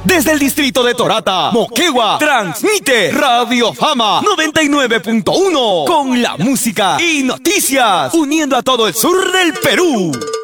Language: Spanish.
Desde el distrito de Torata, Moquegua, transmite Radio Fama 99.1 con la música y noticias, uniendo a todo el sur del Perú.